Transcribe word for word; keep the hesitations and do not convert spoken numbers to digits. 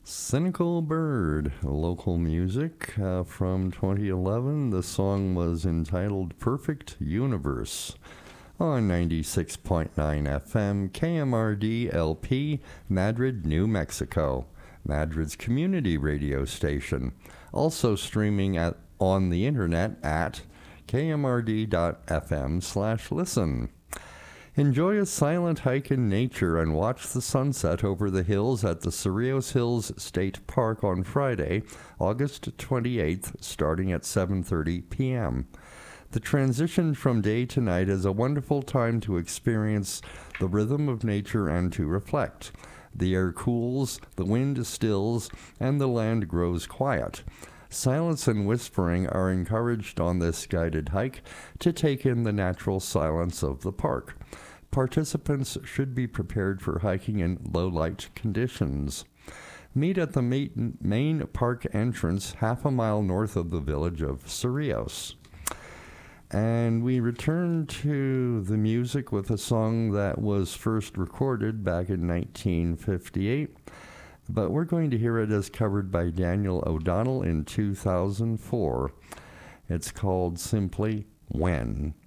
Cynical Bird, local music uh, from twenty eleven. The song was entitled Perfect Universe on ninety-six point nine F M K M R D L P, Madrid, New Mexico, Madrid's community radio station. Also streaming at on the internet at k m r d dot f m slash listen. Enjoy a silent hike in nature and watch the sunset over the hills at the Cerrillos Hills State Park on Friday, August twenty-eighth, starting at seven thirty p.m. The transition from day to night is a wonderful time to experience the rhythm of nature and to reflect. The air cools, the wind stills, and the land grows quiet. Silence and whispering are encouraged on this guided hike to take in the natural silence of the park. Participants should be prepared for hiking in low-light conditions. Meet at the main park entrance half a mile north of the village of Cerrillos. And we return to the music with a song that was first recorded back in nineteen fifty-eight. But we're going to hear it as covered by Daniel O'Donnell in two thousand four. It's called simply When.